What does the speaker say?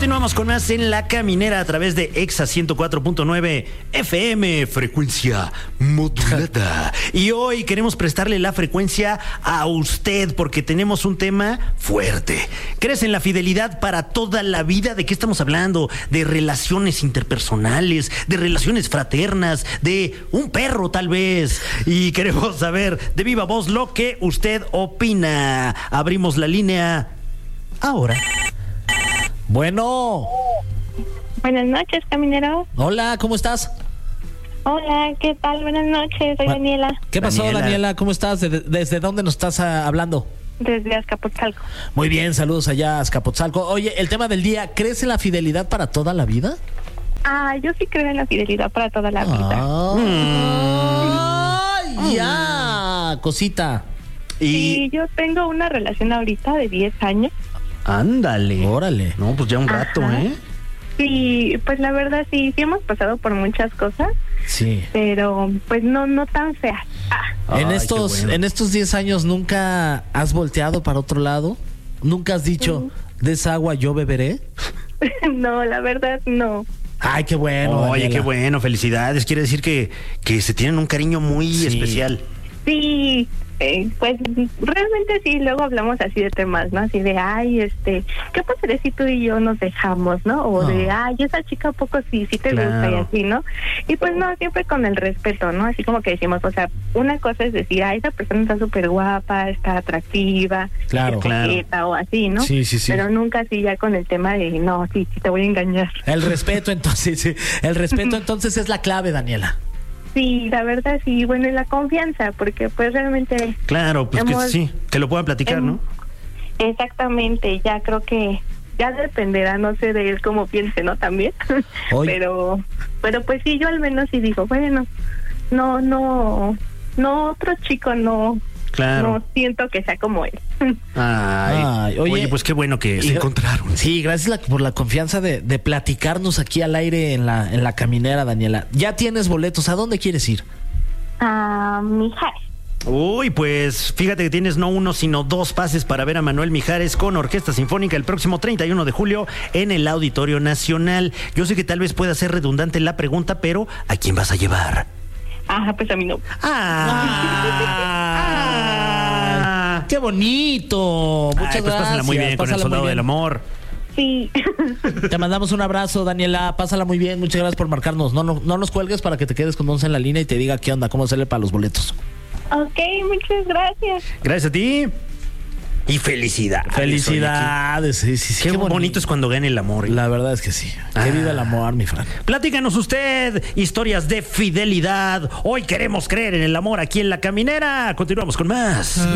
Continuamos con más en La Caminera a través de Exa 104.9 FM, frecuencia modulada. Y hoy queremos prestarle la frecuencia a usted porque tenemos un tema fuerte. ¿Crees en la fidelidad para toda la vida? ¿De qué estamos hablando? De relaciones interpersonales, de relaciones fraternas, de un perro tal vez. Y queremos saber de viva voz lo que usted opina. Abrimos la línea ahora. Bueno. Buenas noches, caminero. Hola, ¿cómo estás? Hola, ¿qué tal? Buenas noches, soy Daniela. ¿Qué pasó, Daniela? ¿Cómo estás? ¿Desde dónde nos estás hablando? Desde Azcapotzalco. Muy bien, saludos allá a Azcapotzalco. Oye, el tema del día, ¿crees en la fidelidad para toda la vida? Yo sí creo en la fidelidad para toda la vida. ¡Ay, ya! Cosita. Y yo tengo una relación ahorita de 10 años. Ándale. Órale. No, pues ya un rato, Ajá. ¿eh? Sí, pues la verdad sí hemos pasado por muchas cosas, Sí. pero pues no tan feas. Ay, En qué estos bueno. en estos 10 años, ¿nunca has volteado para otro lado? ¿Nunca has dicho, de esa agua yo beberé? No, la verdad no. Ay, qué bueno, Oye, Daniela. qué bueno, felicidades. Quiere decir que se tienen un cariño muy Sí. especial. Sí, pues realmente sí, luego hablamos así de temas, ¿no? Así de, ¿qué pasaría si tú y yo nos dejamos, no? O de, esa chica a poco sí te gusta y así, ¿no? Y pues no, siempre con el respeto, ¿no? Así como que decimos, o sea, una cosa es decir, esa persona está súper guapa, está atractiva, Claro, es coqueta o así, ¿no? Sí. Pero nunca así ya con el tema de, no, sí te voy a engañar. El respeto, entonces, sí. El respeto, entonces, es la clave, Daniela. Sí, la verdad sí, bueno, y la confianza, porque pues realmente... Claro, pues que sí, que lo puedan platicar, ¿no? Exactamente, ya creo que ya dependerá, no sé de él cómo piense, ¿no? También. pero pues sí, yo al menos sí digo, bueno, no, otro chico no... Claro. No siento que sea como él. Ay, oye, pues qué bueno que se encontraron. Sí, gracias por la confianza de platicarnos aquí al aire en la caminera, Daniela. Ya tienes boletos, ¿a dónde quieres ir? A Mijares. Uy, pues fíjate que tienes no uno, sino dos pases para ver a Manuel Mijares con Orquesta Sinfónica el próximo 31 de julio en el Auditorio Nacional. Yo sé que tal vez pueda ser redundante la pregunta, pero ¿a quién vas a llevar? Pues a mí no. ¡Qué bonito! Muchas Pues gracias. pásala muy bien con el Soldado del Amor. Sí. Te mandamos un abrazo, Daniela. Pásala muy bien. Muchas gracias por marcarnos. No nos cuelgues para que te quedes con Once en la línea y te diga qué onda, cómo hacerle para los boletos. Ok, muchas gracias. Gracias a ti. Y felicidades. Felicidades. Sí, Qué bonito es cuando gana el amor. La verdad es que sí. Que viva el amor, mi Fran. Platícanos usted historias de fidelidad. Hoy queremos creer en el amor aquí en La Caminera. Continuamos con más.